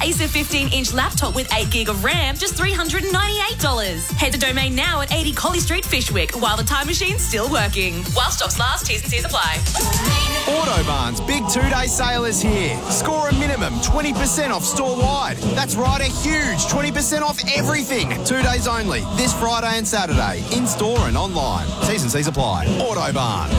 Acer 15-inch laptop with 8 gig of RAM, just $398. Head to Domain now at 80 Collie Street, Fishwick, while the time machine's still working. While stocks last, T's and C's apply. Autobarn's big 2-day sale is here. Score a minimum 20% off store-wide. That's right, a huge 20% off everything. 2 days only, this Friday and Saturday, in-store and online. T's and C's apply. Autobarn.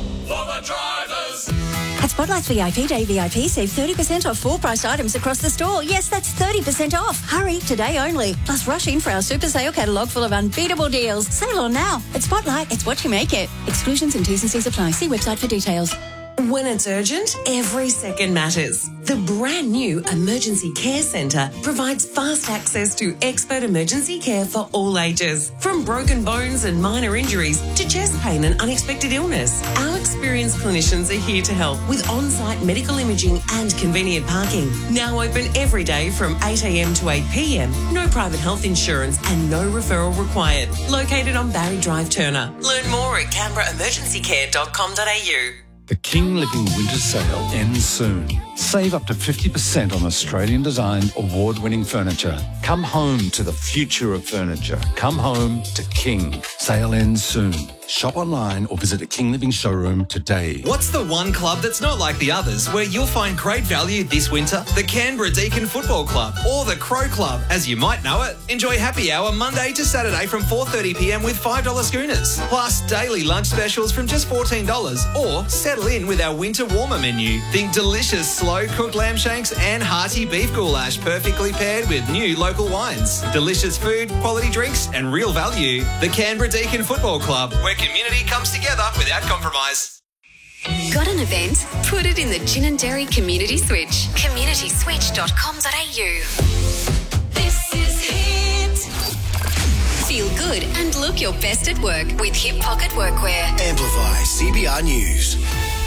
At Spotlight's VIP Day VIP, save 30% off full-price items across the store. Yes, that's 30% off. Hurry, today only. Plus, rush in for our super sale catalogue full of unbeatable deals. Sale on now. At Spotlight, it's what you make it. Exclusions and T's and C's apply. See website for details. When it's urgent, every second matters. The brand new Emergency Care Centre provides fast access to expert emergency care for all ages. From broken bones and minor injuries to chest pain and unexpected illness, our experienced clinicians are here to help with on-site medical imaging and convenient parking. Now open every day from 8 a.m. to 8 p.m. No private health insurance and no referral required. Located on Barry Drive, Turner. Learn more at canberraemergencycare.com.au. The King Living Winter Sale ends soon. Save up to 50% on Australian-designed, award-winning furniture. Come home to the future of furniture. Come home to King. Sale ends soon. Shop online or visit a King Living showroom today. What's the one club that's not like the others where you'll find great value this winter? The Canberra Deakin Football Club or the Crow Club, as you might know it. Enjoy happy hour Monday to Saturday from 4:30pm with $5 schooners. Plus daily lunch specials from just $14 or settle in with our winter warmer menu. Think delicious slow-cooked lamb shanks and hearty beef goulash perfectly paired with new local wines. Delicious food, quality drinks and real value. The Canberra Deakin Football Club, where community comes together without compromise. Got an event? Put it in the Gin and Dairy Community Switch. communityswitch.com.au. This is Hit. Feel good and look your best at work with Hip Pocket Workwear. Amplify CBR News.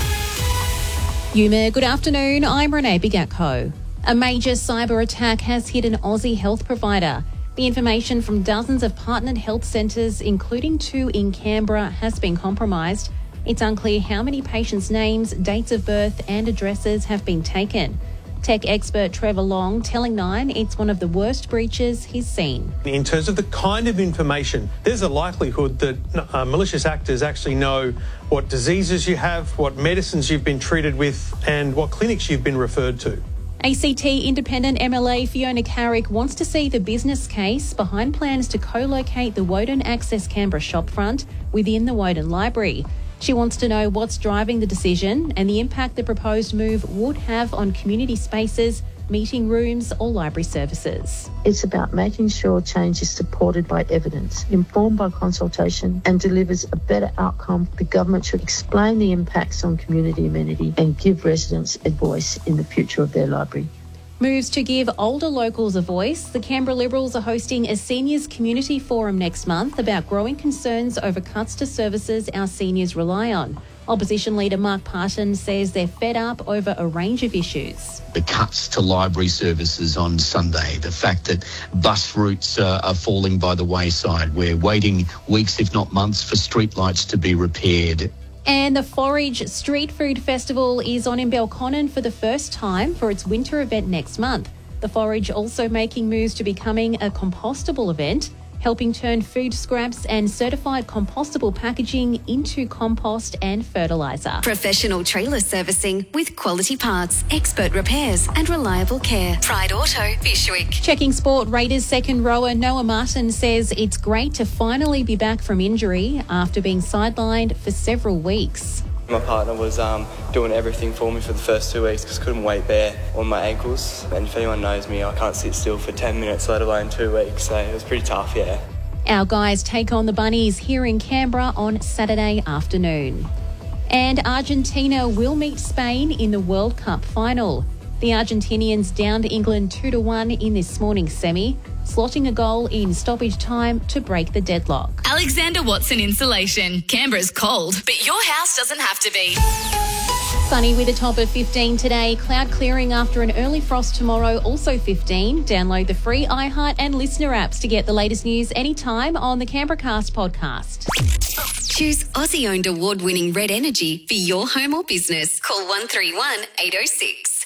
Yuma, good afternoon. I'm Renee Bigatko. A major cyber attack has hit an Aussie health provider. The information from dozens of partnered health centres, including 2 in Canberra, has been compromised. It's unclear how many patients' names, dates of birth and addresses have been taken. Tech expert Trevor Long telling Nine it's one of the worst breaches he's seen. In terms of the kind of information, there's a likelihood that malicious actors actually know what diseases you have, what medicines you've been treated with and what clinics you've been referred to. ACT Independent MLA Fiona Carrick wants to see the business case behind plans to co-locate the Woden Access Canberra shopfront within the Woden Library. She wants to know what's driving the decision and the impact the proposed move would have on community spaces, meeting rooms or library services. It's about making sure change is supported by evidence, informed by consultation and delivers a better outcome. The government should explain the impacts on community amenity and give residents a voice in the future of their library. Moves to give older locals a voice. The Canberra Liberals are hosting a seniors community forum next month about growing concerns over cuts to services our seniors rely on. Opposition leader Mark Parton says they're fed up over a range of issues. The cuts to library services on Sunday, the fact that bus routes are falling by the wayside. We're waiting weeks, if not months, for streetlights to be repaired. And the Forage Street Food Festival is on in Belconnen for the first time for its winter event next month. The Forage also making moves to becoming a compostable event, helping turn food scraps and certified compostable packaging into compost and fertiliser. Professional trailer servicing with quality parts, expert repairs and reliable care. Pride Auto, Fishwick. Checking sport, Raiders second rower Noah Martin says it's great to finally be back from injury after being sidelined for several weeks. My partner was doing everything for me for the first 2 weeks because I couldn't weight bear on my ankles. And if anyone knows me, I can't sit still for 10 minutes, let alone 2 weeks. So it was pretty tough, yeah. Our guys take on the Bunnies here in Canberra on Saturday afternoon. And Argentina will meet Spain in the World Cup final. The Argentinians downed England 2-1 in this morning's semi, slotting a goal in stoppage time to break the deadlock. Alexander Watson Insulation. Canberra's cold, but your house doesn't have to be. Sunny with a top of 15 today. Cloud clearing after an early frost tomorrow, also 15. Download the free iHeart and Listener apps to get the latest news anytime on the Canberra Cast podcast. Choose Aussie-owned award-winning Red Energy for your home or business. Call 131 806.